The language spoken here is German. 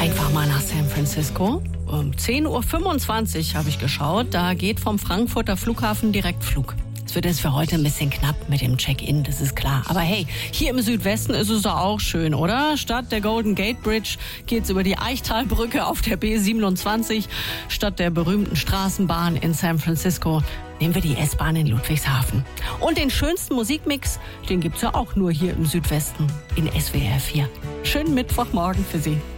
Einfach mal nach San Francisco. Um 10.25 Uhr habe ich geschaut. Da geht vom Frankfurter Flughafen Direktflug. Es wird jetzt für heute ein bisschen knapp mit dem Check-in, das ist klar. Aber hey, hier im Südwesten ist es doch auch schön, oder? Statt der Golden Gate Bridge geht's über die Eichtalbrücke auf der B27. Statt der berühmten Straßenbahn in San Francisco nehmen wir die S-Bahn in Ludwigshafen. Und den schönsten Musikmix, den gibt's ja auch nur hier im Südwesten in SWR 4. Schönen Mittwochmorgen für Sie.